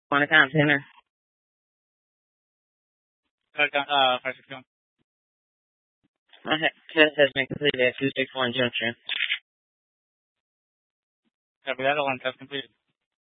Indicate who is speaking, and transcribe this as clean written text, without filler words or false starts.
Speaker 1: On account center.
Speaker 2: Fire 61.
Speaker 1: Test has been completed at 261 Junction.
Speaker 2: Copy that, all test completed.